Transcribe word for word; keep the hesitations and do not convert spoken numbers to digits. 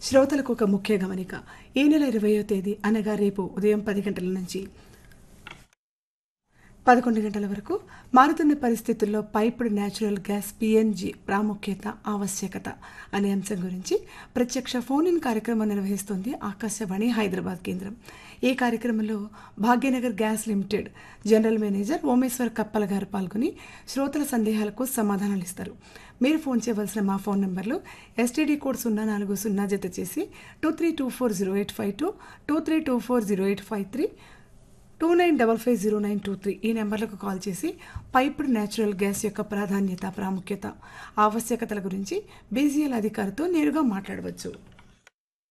శ్రోతలకు ఒక ముఖ్య గమనిక. ఈ నెల ఇరవయో తేదీ అనగా రేపు ఉదయం పది గంటల నుంచి పదకొండు గంటల వరకు మారుతున్న పరిస్థితుల్లో పైప్డ్ న్యాచురల్ గ్యాస్ పిఎన్జి ప్రాముఖ్యత, ఆవశ్యకత అనే అంశం గురించి ప్రత్యక్ష ఫోన్ ఇన్ కార్యక్రమం నిర్వహిస్తుంది ఆకాశవాణి హైదరాబాద్ కేంద్రం. ఈ కార్యక్రమంలో Bhagyanagar gas limited general manager Omeshwar కప్పల గారు పాల్గొని శ్రోతల సందేహాలకు సమాధానాలు ఇస్తారు. మీరు ఫోన్ చేయవలసిన మా ఫోన్ నంబర్లు ఎస్టీడీ కోడ్ సున్నా నాలుగు సున్నా జత చేసి two three two four zero eight five two two three two four zero eight five three two nine double five zero nine two three ఈ నెంబర్లకు కాల్ చేసి పైప్డ్ న్యాచురల్ గ్యాస్ యొక్క ప్రాధాన్యత, ప్రాముఖ్యత, ఆవశ్యకతల గురించి బీజీఎల్ అధికారితో నేరుగా మాట్లాడవచ్చు.